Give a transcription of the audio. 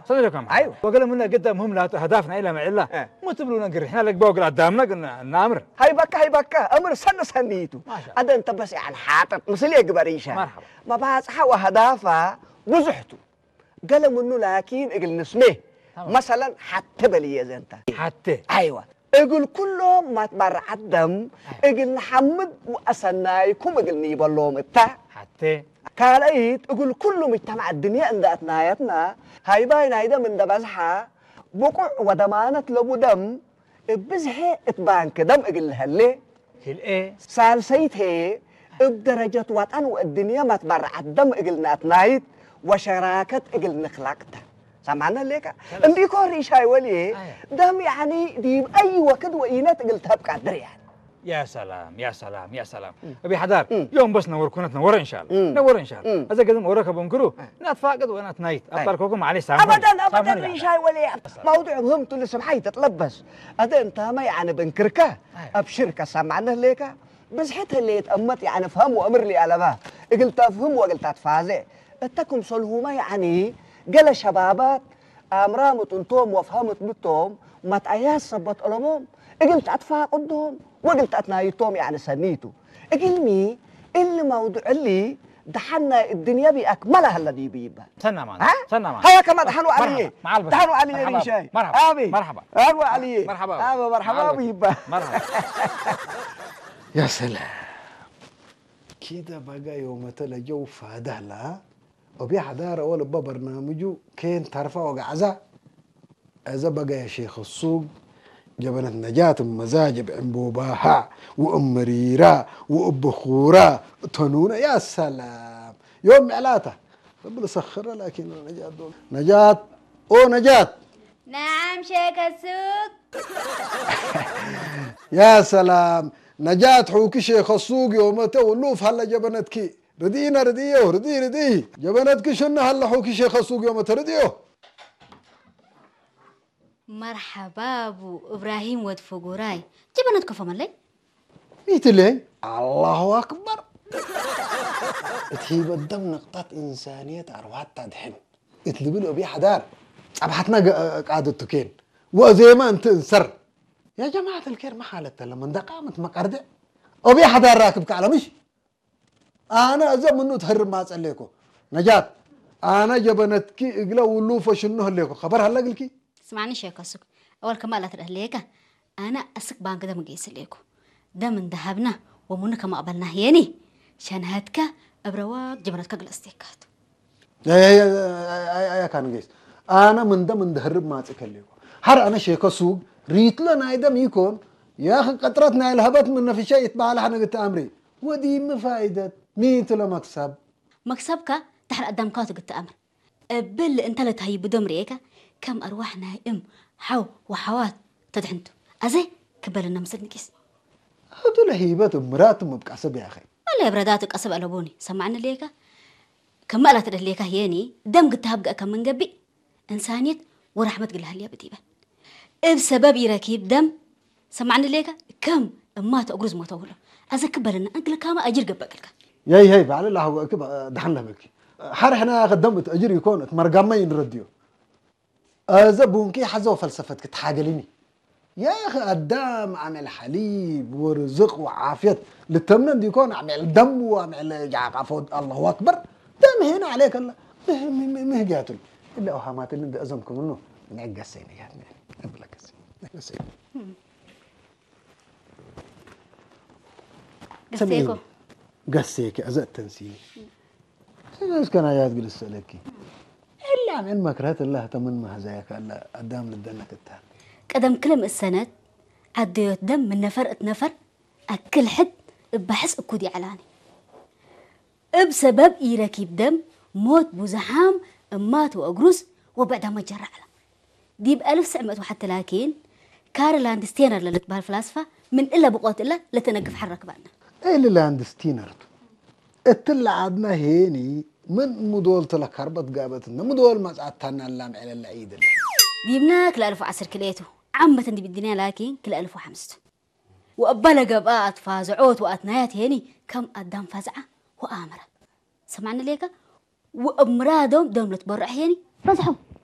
صدقكم ايوه وقال منا قدامهم لا هدافنا الى مع الله مو تبلونا نقر احنا لك بوق قدامنا قلنا نامر هاي بكا امر سنيتو هذا انت بس يعني حاطط مثل قبريشه مرحبا ما باصحى وهدافها وزحتو قال منه لكن اقل نسمه مثلا حتى بلي زي انت حتى ايوه اقول كلهم ما تبرع الدم اقول محمد واسنايكم اقول نيبلوم التا حتى قال ايت اقول كلهم اجتمع الدنيا عند اتنايتنا هاي باين هيدا من دبزحه بقع ودمانة لبو دم بزحي اتبان كدم اقول هلي هل ايه سالسيت هي بدرجة وطن والدنيا ما تبرع الدم اقول ناتنايت وشراكة اقول نخلقته سمعنا ليك اندي كوري شاي ولي دم يعني دي اي وقت وإينات اقول تبقى دري يعني يا سلام يا سلام يا سلام ابي حدار يوم بس نور كنا تنور ان شاء الله نور ان شاء الله اذا قدم وراك بنكرو نتفاقد وانا تنايت ابارككم عليه سامحوني ابدا شاي ولي موضوع مهم تقول سمحي تتلبس هذا انت ما يعني بنكركه ابشركه سمعنا ليك بس حتى اللي يتأمت يعني فهم وامر لي على باه قلت افهم وقلت اتفازع اتكم صلهما يعني قال شبابات امرامت انتم وفهمت بتهم ما تعياس صبت قلبهم قلت اتفاق قدهم وقلت اتنايتهم يعني سنيتو قلمي اللي موضوع اللي دحنا الدنيا باكملها الذي بيبها سنة معنا سنة معنا هيا كما دحنوا علي دحنوا علي يا شاي مرحبا ابي مرحبا دحنوا علي مرحبا مرحبا بيبا مرحبا يا سلام كده بقى يوم تلجو فادهلا وبي حدار اول برنامجه كين تعرفه وقعزه اذا بقى يا شيخ السوق جبنت نجاة مزاج بعنبوباها وأمريرا وأبخورا تنونة يا سلام يوم علاته ربنا سخرها لكن نجاة دول نجاة أو نجاة نعم شيخ السوق يا سلام نجاة حوكي شيخ السوق يوم تولوف هلا جبنتك ردينا رديه ردي جبنتك شنو هلا حوكي شيخ السوق يوم ترديه مرحبا ابو ابراهيم ود فقوراي جبنتك فمالي ميت لي الله اكبر تهيب الدم نقطة إنسانية أروات تدحن اتلبلوا بي حدار أبحثنا قاعدة تكين وزي ما أنت انسر يا جماعة الكير ما حالتها لما ده قامت مقردة وبي حدار راكب كعلى مش أنا أزا منو تهرب ما أسأليكو نجاة أنا جبنتك إقلا ولوفة شنو هليكو خبر هلا قلكي اسمعني شيخ السوق اول كما لا تره ليك انا اسك بان كده مقيس ليكو ده من ذهبنا ومنك ما قبلنا يني شان هاتك ابرواق جبنتك قلستيكات يا كان قيس انا من ده من دهرب ما تكليكو هر انا شيخ السوق ريت لنا ايدم يكون يا اخي قطرتنا الهبت من في شيء يتبع لحنا قلت امري ودي ما فائده ميت له مكسبك تحت قدامكات قلت امر بل انت لا تهي بدمريك كم أرواح نائم حو وحوات تدحنتو أزي كبلنا مسد نكيس هذول هيبات مراتهم بكعصب يا أخي ولا براداتك أصب ألبوني سمعنا ليك كم ألا تده ليك هياني دم قد تهبقى كم من قبي إنسانية ورحمة قلها لي بتيبة بسبب يراكيب دم سمعنا ليك كم ما تأجرز ما تقوله أزي كبلنا أنقل كام أجر قبقلك ياي بعد الله كب دحن لك حرحنا قدمت أجر يكون مرقمين رديو زبونكي حزو فلسفتك تحاجليني يا اخي قدام عمل حليب ورزق وعافيه للتمنن دي يكون عمل دم وعمل عفود الله اكبر دم هنا عليك الله مهجاتل الا اوهامات اللي انت ازمكم منه نعقسيني يعني ابلك قسيني قسيكو قسيك ازت تنسيني بس كان ايات جلس لك إلا عن مكرهة الله تمن ما زيك إلا قدام للدنة التام قدم كلم السنة عديت دم من نفر أكل حد بحس أكودي علاني بسبب يركب دم موت بزحام مات وأجرس وبعدها ما جرى على دي ب1900 وحتى لكن كارل ستينر اللي تبع الفلاسفة من إلا بقوة إلا لتنقف حرك بعنا إيه اللي ستينر اتلع عدنا هيني من مدول تلك هربت قابتنا مدول ما ساعتنا اللام على العيد الله ديبناك لألف وعسر كليته عامة دي بالدنيا لكن كل 1500 وأبلا قبقات فازعوت وأتنايات هيني كم قدام فزعة وآمرة سمعنا ليك وأمرادهم دوم نتبرع هيني فزحوا